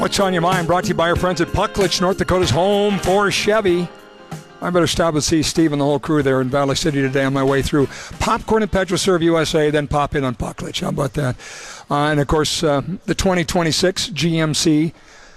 What's on your mind? Brought to you by our friends at Pucklich, North Dakota's home for Chevy. I better stop and see Steve and the whole crew there in Valley City today on my way through Popcorn and PetroServe USA, then pop in on Pucklich. How about that? And, of course, the 2026 GMC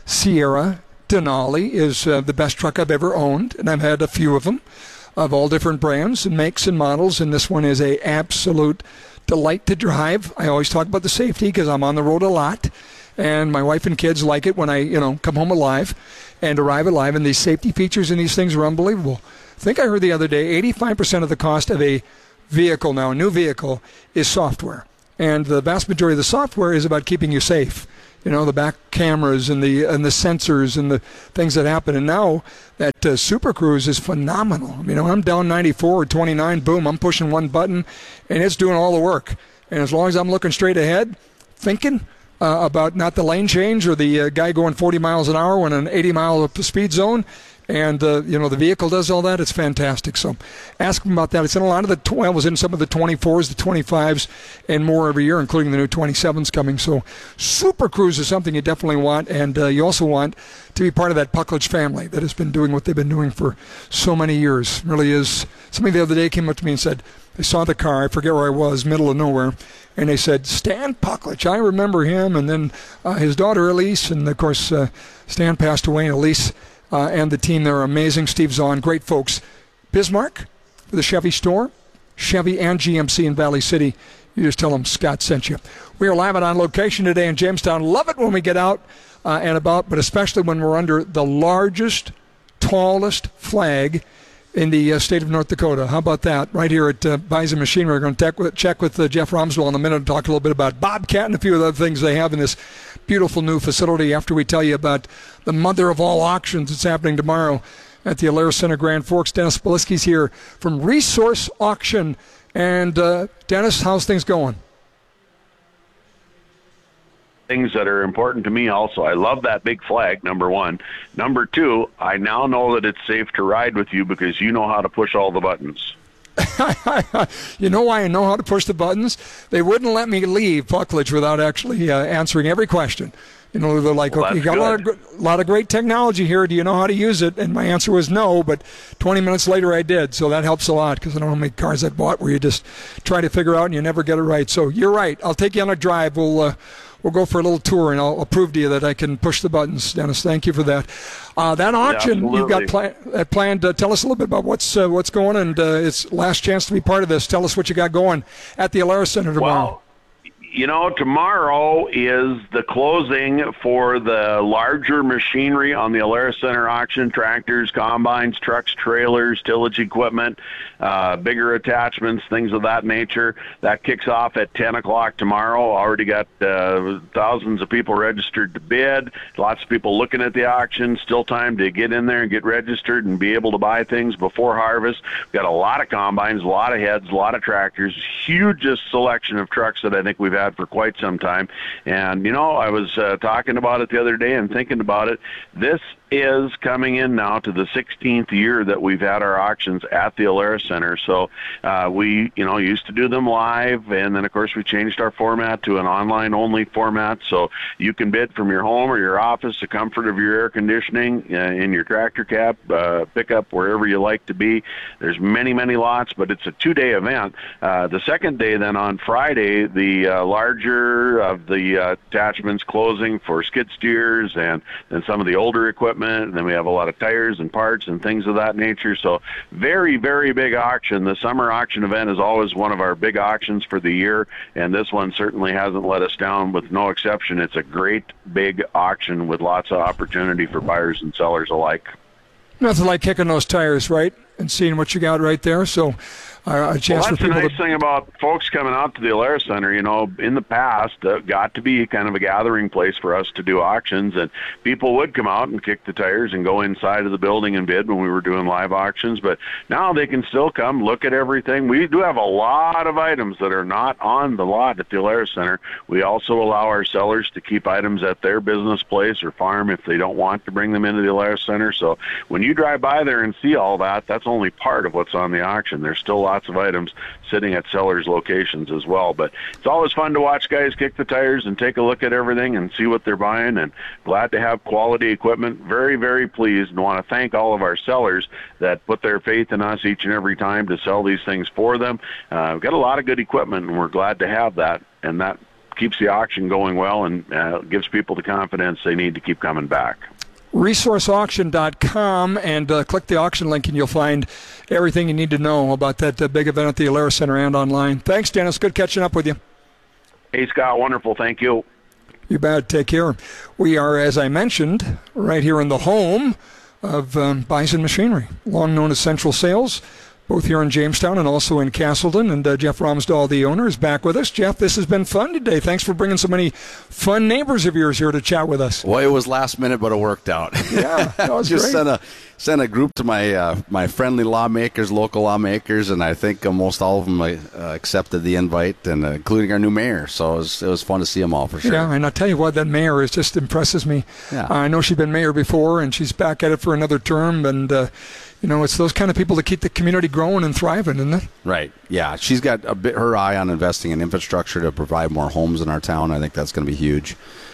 Sierra Denali is the best truck I've ever owned, and I've had a few of them of all different brands and makes and models, and this one is a absolute delight to drive. I always talk about the safety because I'm on the road a lot, and my wife and kids like it when I, come home alive and arrive alive, and these safety features and these things are unbelievable. I think I heard the other day 85% of the cost of a vehicle now, a new vehicle, is software, and the vast majority of the software is about keeping you safe. The back cameras and the sensors and the things that happen. And now that Super Cruise is phenomenal. I'm down 94 or 29, boom, I'm pushing one button, and it's doing all the work. And as long as I'm looking straight ahead, thinking about not the lane change or the guy going 40 miles an hour in an 80-mile speed zone, and the vehicle does all that, it's fantastic. So ask them about that. It's in a lot of the was in some of the 24s, the 25s, and more every year, including the new 27s coming. So Super Cruise is something you definitely want, and you also want to be part of that Pucklich family that has been doing what they've been doing for so many years. It really is. Somebody the other day came up to me and said, they saw the car, I forget where I was, middle of nowhere, and they said, Stan Pucklich, I remember him, and then his daughter Elise, and of course Stan passed away, and Elise and the team there are amazing. Steve Zahn, great folks. Bismarck, for the Chevy store, Chevy and GMC in Valley City. You just tell them Scott sent you. We are live and on location today in Jamestown. Love it when we get out and about, but especially when we're under the largest, tallest flag in the state of North Dakota. How about that? Right here at Bison Machinery. We're going to check with Jeff Romswell in a minute and talk a little bit about Bobcat and a few of the other things they have in this beautiful new facility after we tell you about the mother of all auctions that's happening tomorrow at the Alaris Center Grand Forks. Dennis Poliski's here from Resource Auction. And Dennis, how's things going? Things that are important to me also. I love that big flag, number one. Number two, I now know that it's safe to ride with you because you know how to push all the buttons. You know why I know how to push the buttons? They wouldn't let me leave Pucklich without actually answering every question. They're like, well, okay, you got a lot of great technology here. Do you know how to use it? And my answer was no, but 20 minutes later I did. So that helps a lot because I don't know how many cars I bought where you just try to figure out and you never get it right. So you're right. I'll take you on a drive. We'll go for a little tour, and I'll prove to you that I can push the buttons, Dennis. Thank you for that. That auction you've got planned. Tell us a little bit about what's going on, and it's last chance to be part of this. Tell us what you got going at the Alaris Center tomorrow. Well, tomorrow is the closing for the larger machinery on the Alaris Center auction, tractors, combines, trucks, trailers, tillage equipment, bigger attachments, things of that nature. That kicks off at 10 o'clock tomorrow. Already got thousands of people registered to bid, lots of people looking at the auction, still time to get in there and get registered and be able to buy things before harvest. We've got a lot of combines, a lot of heads, a lot of tractors, hugest selection of trucks that I think we've had for quite some time. And, I was talking about it the other day and thinking about it. This is coming in now to the 16th year that we've had our auctions at the Alaris Center. So we, used to do them live, and then, of course, we changed our format to an online-only format. So you can bid from your home or your office, the comfort of your air conditioning, in your tractor cab, pickup, wherever you like to be. There's many, many lots, but it's a two-day event. The second day, then, on Friday, the larger of the attachments closing for skid steers and then some of the older equipment. And then we have a lot of tires and parts and things of that nature. So very, very big auction. The summer auction event is always one of our big auctions for the year, and this one certainly hasn't let us down with no exception. It's a great big auction with lots of opportunity for buyers and sellers alike. Nothing like kicking those tires, right, and seeing what you got right there. So a chance for people. That's the nice thing about folks coming out to the Alaris Center. In the past, got to be kind of a gathering place for us to do auctions, and people would come out and kick the tires and go inside of the building and bid when we were doing live auctions. But now they can still come look at everything. We do have a lot of items that are not on the lot at the Alaris Center. We also allow our sellers to keep items at their business place or farm if they don't want to bring them into the Alaris Center. So when you drive by there and see all that, that's only part of what's on the auction. There's still lots lots of items sitting at sellers' locations as well. But it's always fun to watch guys kick the tires and take a look at everything and see what they're buying, and glad to have quality equipment. Very, very pleased, and want to thank all of our sellers that put their faith in us each and every time to sell these things for them. We've got a lot of good equipment, and we're glad to have that, and that keeps the auction going well and gives people the confidence they need to keep coming back. ResourceAuction.com, and click the auction link, and you'll find everything you need to know about that big event at the Alaris Center and online. Thanks, Dennis. Good catching up with you. Hey, Scott. Wonderful. Thank you. You bet. Take care. We are, as I mentioned, right here in the home of Bison Machinery, long known as Central Sales, both here in Jamestown and also in Castleton. And Jeff Romsdahl, the owner, is back with us. Jeff, this has been fun today. Thanks for bringing so many fun neighbors of yours here to chat with us. Well, it was last minute, but it worked out. Yeah, that was Just great. sent a group to my friendly lawmakers, local lawmakers, and I think most all of them accepted the invite, and including our new mayor. So it was fun to see them all for sure. Yeah, and I'll tell you what, that mayor just impresses me. Yeah. I know she's been mayor before, and she's back at it for another term, and it's those kind of people that keep the community growing and thriving, isn't it? Right. Yeah, she's got her eye on investing in infrastructure to provide more homes in our town. I think that's going to be huge.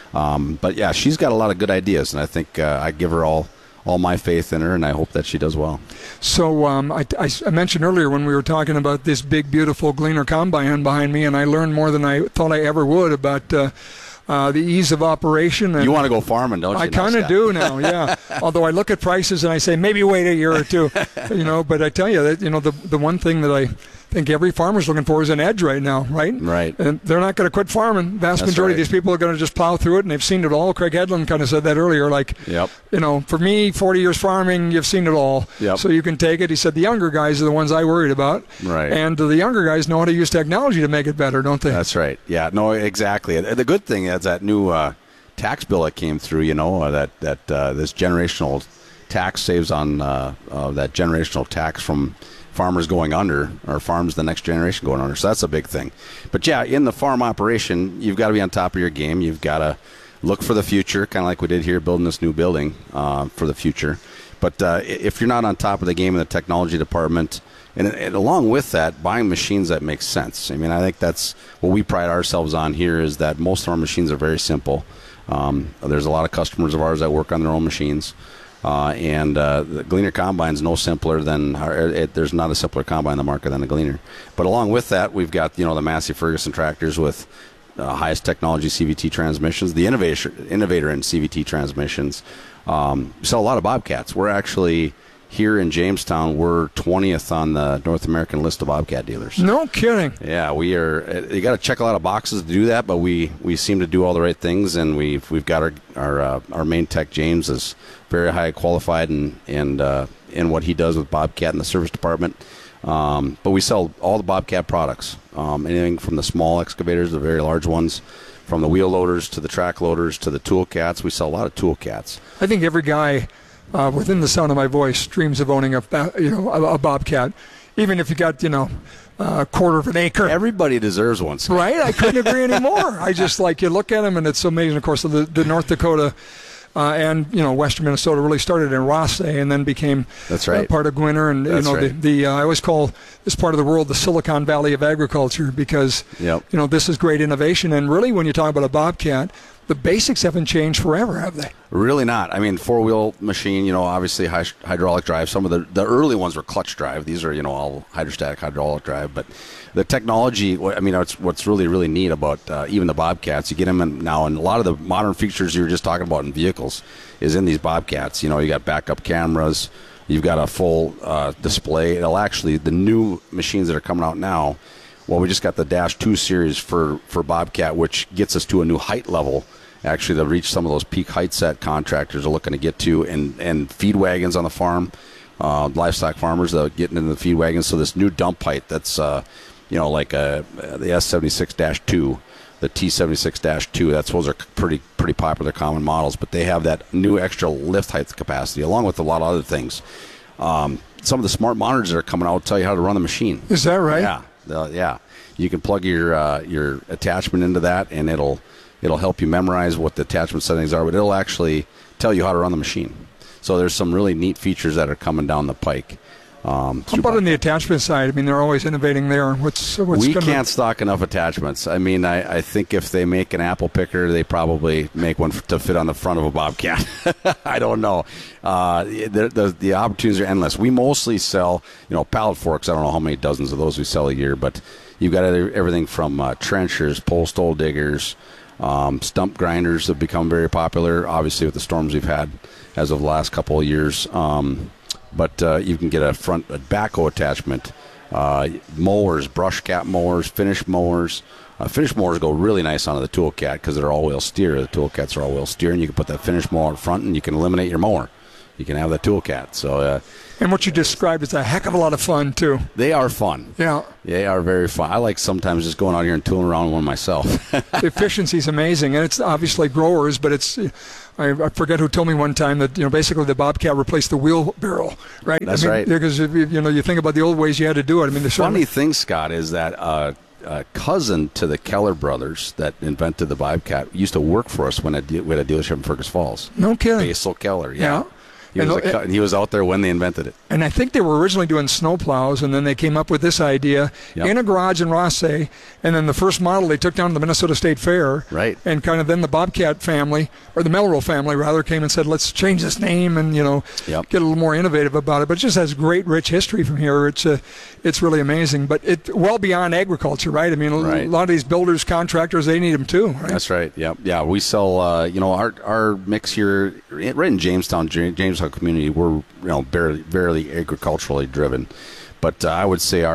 But yeah, she's got a lot of good ideas, and I think I give her all my faith in her, and I hope that she does well. So I mentioned earlier when we were talking about this big, beautiful Gleaner Combine behind me, and I learned more than I thought I ever would about the ease of operation. And you want to go farming, don't you? I kind of do now, yeah. Although I look at prices and I say, maybe wait a year or two, But I tell you that, the one thing that I think every farmer's looking for is an edge right now, right? Right. And they're not going to quit farming. Vast That's majority right. of these people are going to just plow through it, and they've seen it all. Craig Hedlund kind of said that earlier, Yep. For me, 40 years farming, you've seen it all. Yep. So you can take it. He said the younger guys are the ones I worried about. Right. And the younger guys know how to use technology to make it better, don't they? That's right. Yeah, no, exactly. The good thing is that new tax bill that came through, that this generational tax saves on that generational tax from farmers going under, or farms the next generation going under. So that's a big thing. But yeah, in the farm operation, you've got to be on top of your game. You've got to look for the future, kind of like we did here building this new building for the future. But if you're not on top of the game in the technology department, and along with that, buying machines that make sense. I mean, I think that's what we pride ourselves on here, is that most of our machines are very simple. There's a lot of customers of ours that work on their own machines. And the Gleaner Combine's no simpler than there's not a simpler combine in the market than the Gleaner. But along with that, we've got the Massey Ferguson tractors with highest technology CVT transmissions, the innovator in CVT transmissions. We sell a lot of Bobcats. We're actually here in Jamestown, we're 20th on the North American list of Bobcat dealers. No kidding. Yeah, we are. You got to check a lot of boxes to do that, but we seem to do all the right things, and we've got our main tech James is very high qualified in what he does with Bobcat in the service department. But we sell all the Bobcat products, anything from the small excavators to the very large ones, from the wheel loaders to the track loaders to the tool cats. We sell a lot of tool cats. I think every guy within the sound of my voice dreams of owning a Bobcat, even if you got a quarter of an acre. Everybody deserves one. Right? I couldn't agree anymore. I just you look at them and it's so amazing. Of course, the North Dakota and Western Minnesota really started in Rosse and then became That's right. part of Gwinnett. And That's right. the I always call this part of the world the Silicon Valley of agriculture, because Yep. this is great innovation. And really, when you talk about a Bobcat, the basics haven't changed forever, have they? Really not. I mean, four-wheel machine, obviously hydraulic drive. Some of the early ones were clutch drive. These are, all hydrostatic hydraulic drive. But the technology, what's really, really neat about even the Bobcats, you get them now, and a lot of the modern features you were just talking about in vehicles is in these Bobcats. You got backup cameras. You've got a full display. The new machines that are coming out now, well, we just got the Dash 2 series for Bobcat, which gets us to a new height level, actually, to reach some of those peak heights that contractors are looking to get to, and feed wagons on the farm, livestock farmers that are getting into the feed wagons. So this new dump height that's, like the S76-2, the T76-2, those are pretty popular common models, but they have that new extra lift height capacity, along with a lot of other things. Some of the smart monitors that are coming out will tell you how to run the machine. Is that right? Yeah. Yeah, you can plug your attachment into that, and it'll help you memorize what the attachment settings are, but it'll actually tell you how to run the machine. So there's some really neat features that are coming down the pike. How about on the attachment side? I mean, they're always innovating there. We can't stock enough attachments. I mean, I think if they make an apple picker, they probably make one to fit on the front of a Bobcat. I don't know. The opportunities are endless. We mostly sell, pallet forks. I don't know how many dozens of those we sell a year, but you've got everything from trenchers, post hole diggers, stump grinders have become very popular, obviously with the storms we've had as of the last couple of years. But you can get a backhoe attachment, mowers, brush cap mowers, finish mowers. Finish mowers go really nice onto the tool cat because they're all-wheel steer. The tool cats are all-wheel steer, and you can put that finish mower in front, and you can eliminate your mower. You can have that tool cat. So, and what you described is a heck of a lot of fun, too. They are fun. Yeah. They are very fun. I like sometimes just going out here and tooling around one myself. The efficiency is amazing, and it's obviously growers, but it's... I forget who told me one time that basically the Bobcat replaced the wheelbarrow, right? That's right. Because you think about the old ways you had to do it. I mean, the funny thing, Scott, is that a cousin to the Keller brothers that invented the Bobcat used to work for us when we had a dealership in Fergus Falls. No kidding. Basil Keller, yeah. He was out there when they invented it. And I think they were originally doing snow plows, and then they came up with this idea in a garage in Rothsay, and then the first model they took down to the Minnesota State Fair. Right. And kind of then the Bobcat family, or the Melrose family rather, came and said, let's change this name and, get a little more innovative about it. But it just has great, rich history from here. It's really amazing. But well beyond agriculture, right? I mean, a lot of these builders, contractors, they need them too, right? That's right. Yeah. We sell, our mix here, right in Jamestown community, we're barely agriculturally driven, but I would say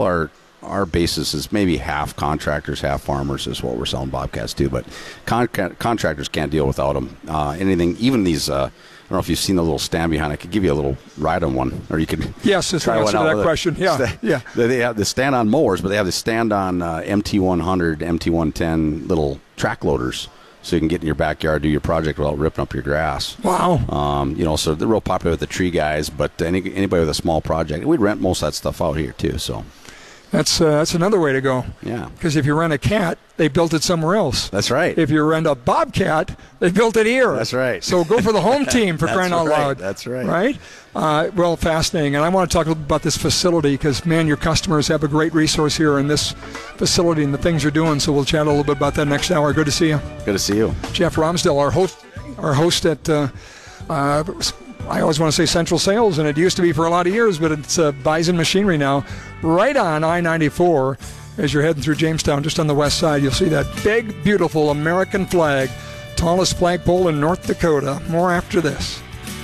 our basis is maybe half contractors, half farmers is what we're selling Bobcats to. But contractors can't deal without them. Anything, even these. I don't know if you've seen the little stand behind. I could give you a little ride on one, or you could. Yes, that's the answer to that question. Yeah. They have the stand on mowers, but they have the stand on MT100, MT110 little track loaders. So you can get in your backyard, do your project without ripping up your grass. Wow. So they're real popular with the tree guys, but anybody with a small project, we'd rent most of that stuff out here too. So that's another way to go. Yeah. Because if you rent a cat, they built it somewhere else. That's right. If you rent a Bobcat, they built it here. That's right. So go for the home team for crying out loud. That's right. Right? Well, fascinating. And I want to talk a little about this facility because, man, your customers have a great resource here in this facility and the things you're doing. So we'll chat a little bit about that next hour. Good to see you. Good to see you. Jeff Romsdell, our host at, I always want to say Central Sales, and it used to be for a lot of years, but it's Bison Machinery now, right on I-94. As you're heading through Jamestown, just on the west side, you'll see that big, beautiful American flag, tallest flagpole in North Dakota. More after this.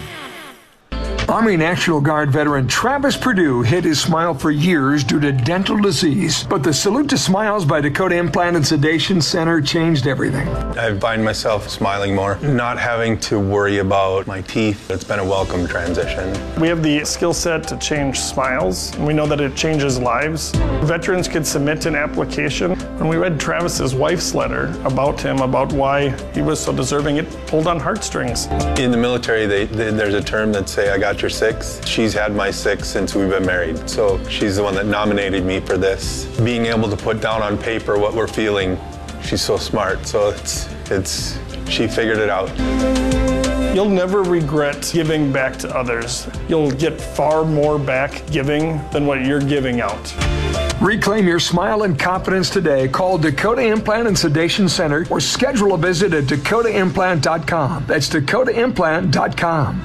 Army National Guard veteran Travis Perdue hid his smile for years due to dental disease. But the Salute to Smiles by Dakota Implant and Sedation Center changed everything. I find myself smiling more, not having to worry about my teeth. It's been a welcome transition. We have the skill set to change smiles, and we know that it changes lives. Veterans could submit an application. When we read Travis's wife's letter about him, about why he was so deserving, it pulled on heartstrings. In the military, there's a term that say, I got your six. She's had my six since we've been married. So she's the one that nominated me for this. Being able to put down on paper what we're feeling, she's so smart. So she figured it out. You'll never regret giving back to others. You'll get far more back giving than what you're giving out. Reclaim your smile and confidence today. Call Dakota Implant and Sedation Center or schedule a visit at dakotaimplant.com. That's dakotaimplant.com.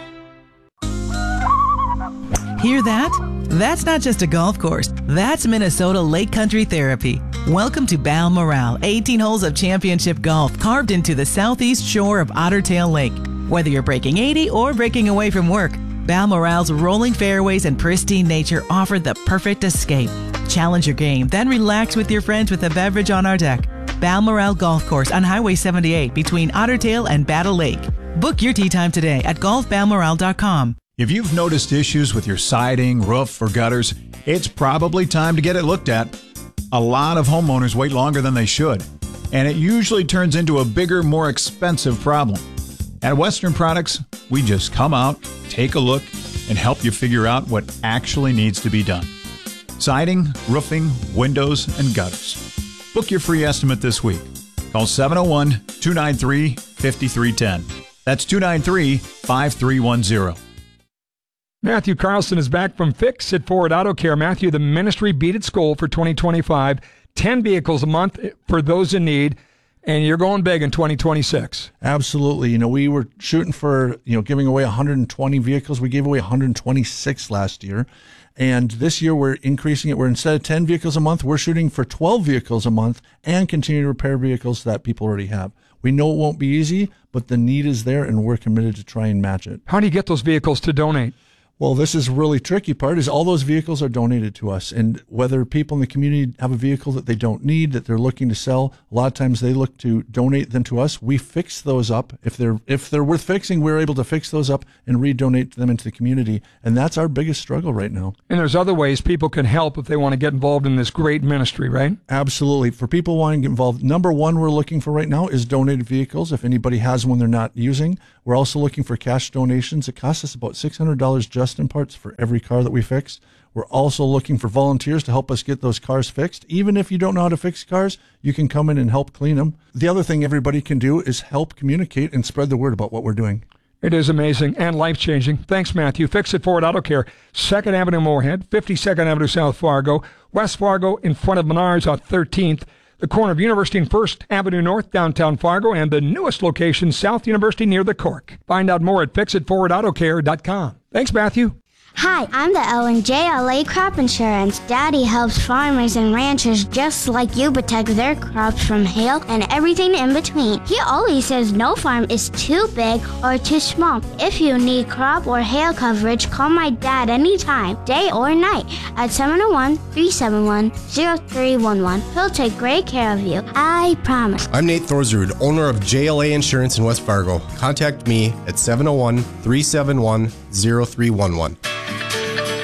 Hear that? That's not just a golf course. That's Minnesota Lake Country Therapy. Welcome to Balmoral, 18 holes of championship golf carved into the southeast shore of Otter Tail Lake. Whether you're breaking 80 or breaking away from work, Balmoral's rolling fairways and pristine nature offer the perfect escape. Challenge your game, then relax with your friends with a beverage on our deck. Balmoral Golf Course on Highway 78 between Otter Tail and Battle Lake. Book your tee time today at golfbalmoral.com. If you've noticed issues with your siding, roof, or gutters, it's probably time to get it looked at. A lot of homeowners wait longer than they should, and it usually turns into a bigger, more expensive problem. At Western Products, we just come out, take a look, and help you figure out what actually needs to be done. Siding, roofing, windows, and gutters. Book your free estimate this week. Call 701-293-5310. That's 293-5310. Matthew Carlson is back from Fix It Forward Auto Care. Matthew, the ministry beat its goal for 2025, 10 vehicles a month for those in need, and you're going big in 2026. Absolutely. We were shooting for, giving away 120 vehicles. We gave away 126 last year. And this year we're increasing it. We're instead of 10 vehicles a month, we're shooting for 12 vehicles a month and continue to repair vehicles that people already have. We know it won't be easy, but the need is there and we're committed to try and match it. How do you get those vehicles to donate? Well, this is really tricky part is all those vehicles are donated to us. And whether people in the community have a vehicle that they don't need, that they're looking to sell, a lot of times they look to donate them to us. We fix those up. If they're worth fixing, we're able to fix those up and redonate them into the community. And that's our biggest struggle right now. And there's other ways people can help if they want to get involved in this great ministry, right? Absolutely. For people wanting to get involved, number one we're looking for right now is donated vehicles. If anybody has one they're not using. We're also looking for cash donations. It costs us about $600 just in parts for every car that we fix. We're also looking for volunteers to help us get those cars fixed. Even if you don't know how to fix cars, you can come in and help clean them. The other thing everybody can do is help communicate and spread the word about what we're doing. It is amazing and life-changing. Thanks, Matthew. Fix It Forward Auto Care, 2nd Avenue, Moorhead, 52nd Avenue, South Fargo, West Fargo in front of Menards on 13th, the corner of University and 1st Avenue North, downtown Fargo, and the newest location, South University near the Cork. Find out more at fixitforwardautocare.com. Thanks, Matthew. Hi, I'm the LNJLA Crop Insurance. Daddy helps farmers and ranchers just like you protect their crops from hail and everything in between. He always says no farm is too big or too small. If you need crop or hail coverage, call my dad anytime, day or night, at 701-371-0311. He'll take great care of you. I promise. I'm Nate Thorsrud, owner of JLA Insurance in West Fargo. Contact me at 701-371-0311.